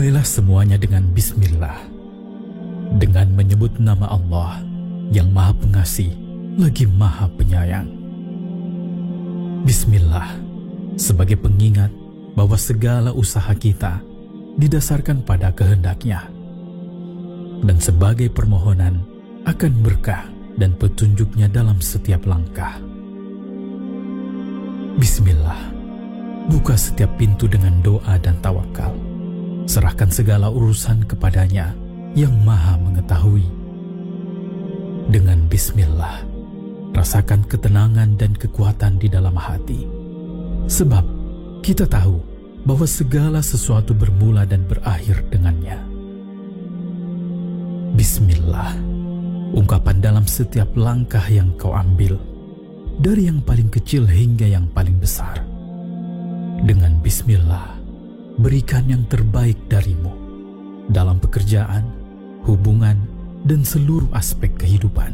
Mulailah semuanya dengan bismillah, dengan menyebut nama Allah yang Maha Pengasih lagi Maha Penyayang. Bismillah sebagai pengingat bahwa segala usaha kita didasarkan pada kehendak-Nya, dan sebagai permohonan akan berkah dan petunjuk-Nya dalam setiap langkah. Bismillah, buka setiap pintu dengan doa dan tawakal. Serahkan segala urusan kepada-Nya yang Maha Mengetahui. Dengan bismillah, rasakan ketenangan dan kekuatan di dalam hati. Sebab kita tahu bahwa segala sesuatu bermula dan berakhir dengannya. Bismillah, ungkapan dalam setiap langkah yang kau ambil, dari yang paling kecil hingga yang paling besar. Dengan bismillah, berikan yang terbaik darimu dalam pekerjaan, hubungan, dan seluruh aspek kehidupan.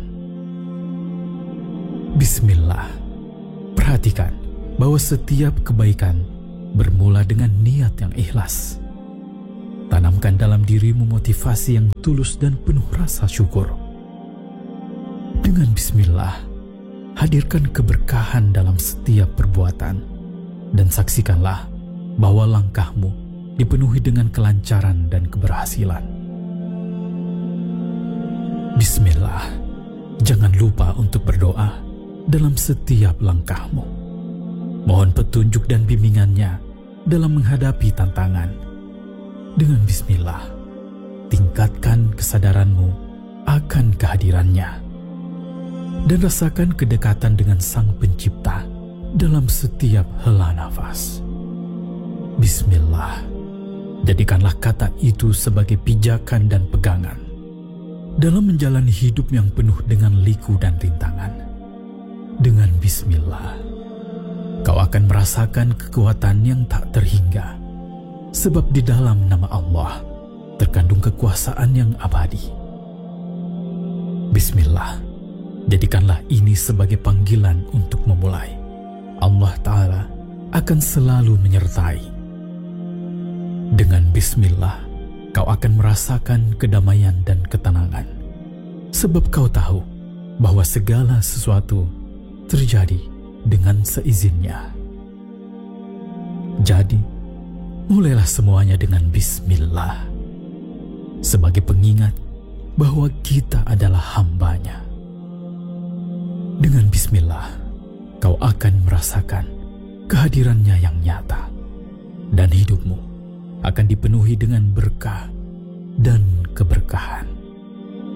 Bismillah, perhatikan bahwa setiap kebaikan bermula dengan niat yang ikhlas. Tanamkan dalam dirimu motivasi yang tulus dan penuh rasa syukur. Dengan bismillah, hadirkan keberkahan dalam setiap perbuatan, dan saksikanlah bahwa langkahmu dipenuhi dengan kelancaran dan keberhasilan. Bismillah, jangan lupa untuk berdoa dalam setiap langkahmu. Mohon petunjuk dan bimbingan-Nya dalam menghadapi tantangan. Dengan bismillah, tingkatkan kesadaranmu akan kehadiran-Nya, dan rasakan kedekatan dengan Sang Pencipta dalam setiap hela nafas. Bismillah, jadikanlah kata itu sebagai pijakan dan pegangan dalam menjalani hidup yang penuh dengan liku dan rintangan. Dengan bismillah, kau akan merasakan kekuatan yang tak terhingga, sebab di dalam nama Allah terkandung kekuasaan yang abadi. Bismillah, jadikanlah ini sebagai panggilan untuk memulai. Allah Ta'ala akan selalu menyertai. Dengan bismillah, kau akan merasakan kedamaian dan ketenangan, sebab kau tahu bahwa segala sesuatu terjadi dengan seizinnya. Jadi, mulailah semuanya dengan bismillah, sebagai pengingat bahwa kita adalah hamba-Nya. Dengan bismillah, kau akan merasakan kehadiran-Nya yang nyata, dan hidupmu akan dipenuhi dengan berkah dan keberkahan.